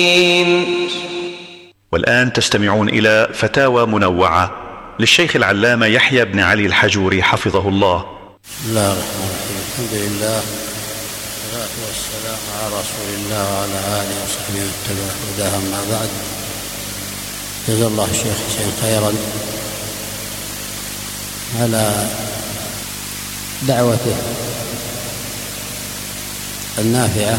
والآن تستمعون إلى فتاوى منوعة للشيخ العلامة يحيى بن علي الحجوري حفظه الله. بسم الله الرحمن الرحيم. الحمد لله والصلاة والسلام على رسول الله وعلى آله وصحبه واتبع هداه. أما بعد، جزا الله الشيخ حسين خيرا على دعوته النافعة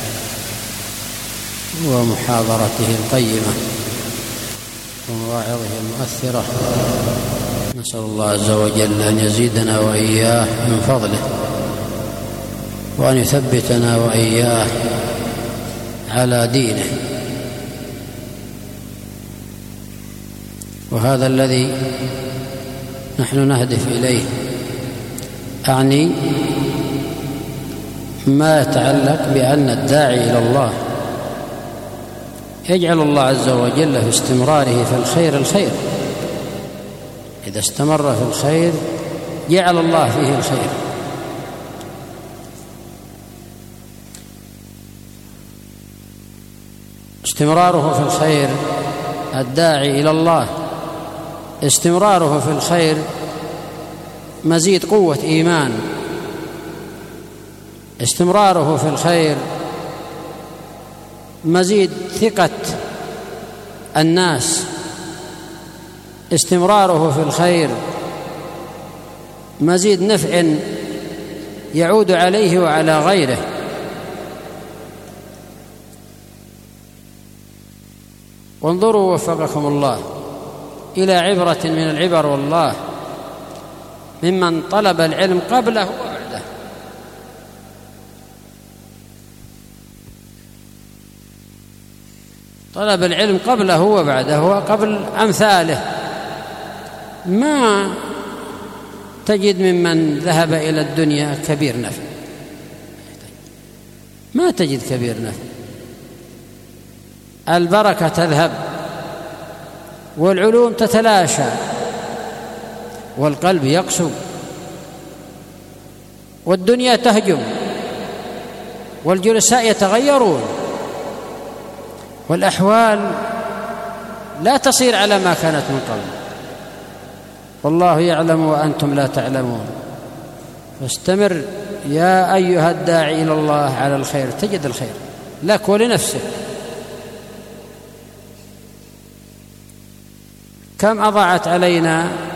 ومحاضرته القيمة ومواعظه المؤثرة. نسأل الله عز وجل أن يزيدنا وإياه من فضله، وأن يثبتنا وإياه على دينه. وهذا الذي نحن نهدف إليه، أعني ما يتعلق بأن الداعي إلى الله يجعل الله عز وجل في استمراره في الخير الخير. إذا استمر في الخير جعل الله فيه الخير. استمراره في الخير، الداعي إلى الله استمراره في الخير مزيد قوة إيمان، استمراره في الخير مزيد ثقة الناس، استمراره في الخير مزيد نفع يعود عليه وعلى غيره. وانظروا وفقكم الله إلى عبرة من العبر والله ممن طلب العلم قبله وبعده. طلب العلم قبله وبعده وقبل أمثاله. ما تجد ممن ذهب إلى الدنيا كبير نفع، ما تجد كبير نفع. البركة تذهب والعلوم تتلاشى والقلب يقسو والدنيا تهجم والجلساء يتغيرون والأحوال لا تصير على ما كانت من قبل. والله يعلم وأنتم لا تعلمون. فاستمر يا أيها الداعي إلى الله على الخير، تجد الخير لك ولنفسك. كم أضاعت علينا